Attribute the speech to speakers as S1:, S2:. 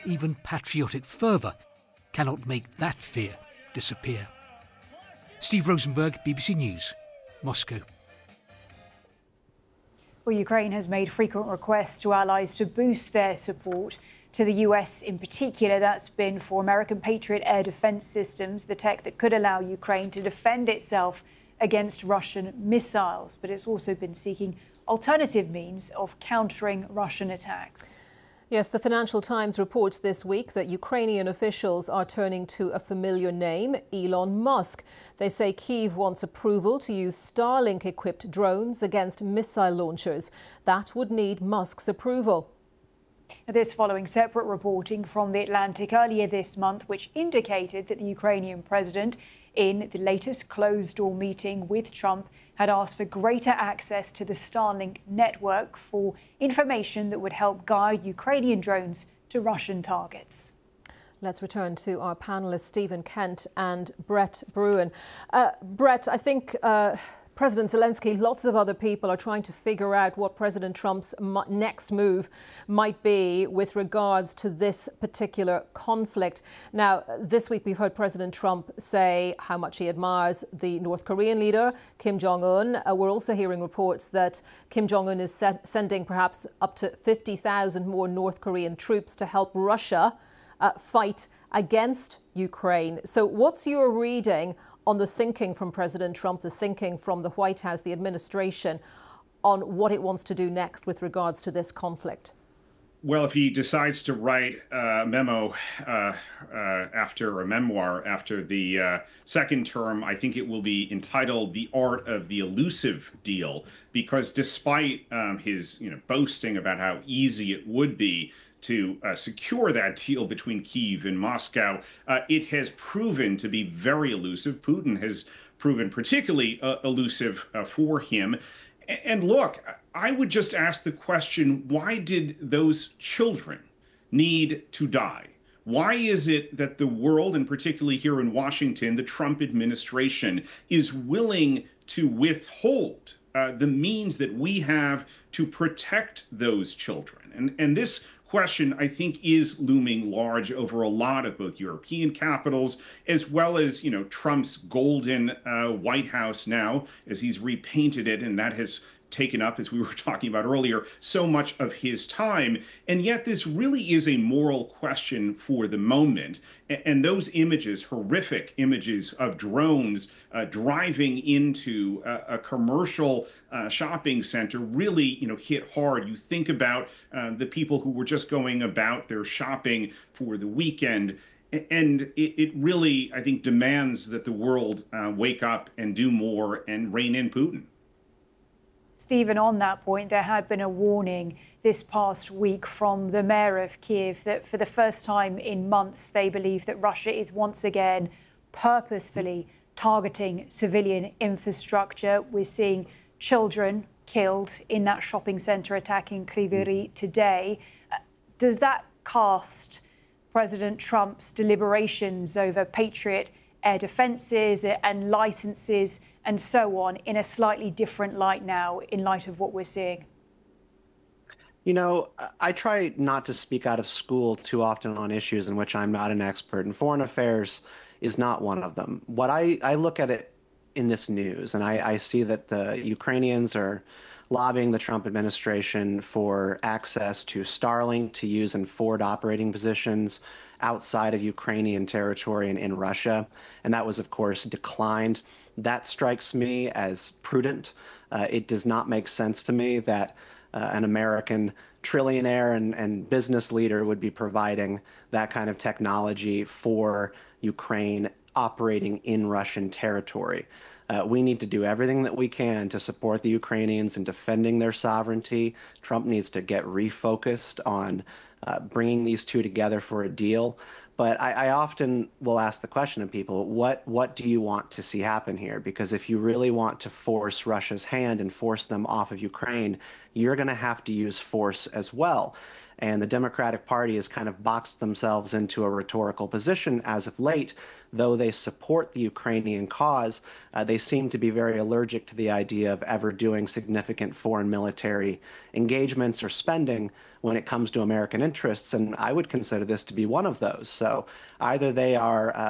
S1: even patriotic fervour cannot make that fear disappear. Steve Rosenberg, BBC News, Moscow.
S2: Well, Ukraine has made frequent requests to allies to boost their support to the US in particular. That's been for American Patriot air defense systems, the tech that could allow Ukraine to defend itself against Russian missiles. But it's also been seeking alternative means of countering Russian attacks.
S3: Yes, the Financial Times reports this week that Ukrainian officials are turning to a familiar name, Elon Musk. They say Kyiv wants approval to use Starlink-equipped drones against missile launchers. That would need Musk's approval.
S2: This following separate reporting from The Atlantic earlier this month, which indicated that the Ukrainian president, in the latest closed-door meeting with Trump, had asked for greater access to the Starlink network for information that would help guide Ukrainian drones to Russian targets.
S3: Let's return to our panellists, Stephen Kent and Brett Bruen. Brett, I think President Zelensky, lots of other people are trying to figure out what President Trump's next move might be with regards to this particular conflict. Now, this week we've heard President Trump say how much he admires the North Korean leader, Kim Jong-un. We're also hearing reports that Kim Jong-un is sending perhaps up to 50,000 more North Korean troops to help Russia fight against Ukraine. So what's your reading on the thinking from President Trump, the thinking from the White House, the administration, on what it wants to do next with regards to this conflict?
S4: Well, if he decides to write a memo after a memoir after the second term, I think it will be entitled "The Art of the Elusive Deal," because despite his boasting about how easy it would be to secure that deal between Kyiv and Moscow, it has proven to be very elusive. Putin has proven particularly elusive for him. And look, I would just ask the question, why did those children need to die? Why is it that the world, and particularly here in Washington, the Trump administration, is willing to withhold the means that we have to protect those children? And this question, I think, is looming large over a lot of both European capitals, as well as, Trump's golden White House now, as he's repainted it, and that has taken up, as we were talking about earlier, so much of his time. And yet this really is a moral question for the moment. And those images, horrific images of drones driving into a commercial shopping center, really, hit hard. You think about the people who were just going about their shopping for the weekend. And it really, I think, demands that the world wake up and do more and rein in Putin.
S2: Stephen, on that point, there had been a warning this past week from the mayor of Kyiv that for the first time in months, they believe that Russia is once again purposefully targeting civilian infrastructure. We're seeing children killed in that shopping centre attack in Kryvyi Rih today. Does that cast President Trump's deliberations over Patriot air defences and licences and so on in a slightly different light now, in light of what we're seeing?
S5: I try not to speak out of school too often on issues in which I'm not an expert, and foreign affairs is not one of them. What I look at it in this news, and I see that the Ukrainians are lobbying the Trump administration for access to Starlink to use in forward operating positions outside of Ukrainian territory and in Russia. And that was, of course, declined. That strikes me as prudent. It does not make sense to me that an American trillionaire and business leader would be providing that kind of technology for Ukraine operating in Russian territory. We need to do everything that we can to support the Ukrainians in defending their sovereignty. Trump needs to get refocused on bringing these two together for a deal. But I often will ask the question of people, what do you want to see happen here? Because if you really want to force Russia's hand and force them off of Ukraine, you're going to have to use force as well. And the Democratic Party has kind of boxed themselves into a rhetorical position as of late. Though they support the Ukrainian cause, they seem to be very allergic to the idea of ever doing significant foreign military engagements or spending when it comes to American interests. And I would consider this to be one of those. So either they are